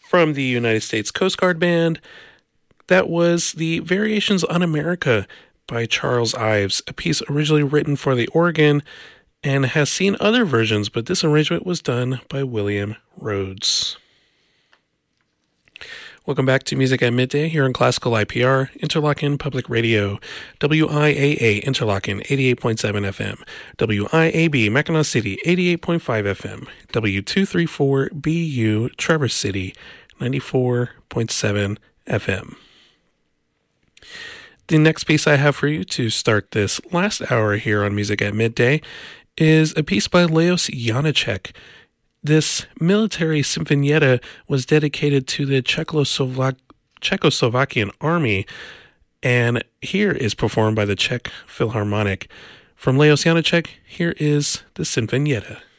From the United States Coast Guard Band, that was the Variations on America by Charles Ives, a piece originally written for the organ and has seen other versions, but this arrangement was done by William Rhodes. Welcome back to Music at Midday here on Classical IPR, Interlochen Public Radio, WIAA Interlochen 88.7 FM, WIAB Mackinac City 88.5 FM, W234BU Traverse City 94.7 FM. The next piece I have for you to start this last hour here on Music at Midday is a piece by Leos Janáček. This military sinfonietta was dedicated to the Czechoslovakian army, and here is performed by the Czech Philharmonic. From Leos Janáček, here is the Sinfonietta.